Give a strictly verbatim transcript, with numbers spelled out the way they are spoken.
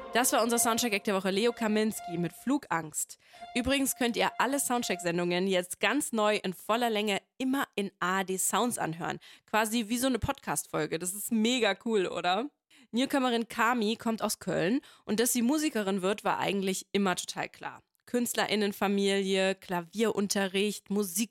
Das war unser Soundcheck-Act der Woche, Leo Kaminski mit Flugangst. Übrigens könnt ihr alle Soundcheck-Sendungen jetzt ganz neu in voller Länge immer in A R D Sounds anhören. Quasi wie so eine Podcast-Folge. Das ist mega cool, oder? Newcomerin Kami kommt aus Köln und dass sie Musikerin wird, war eigentlich immer total klar. KünstlerInnenfamilie, Klavierunterricht, Musik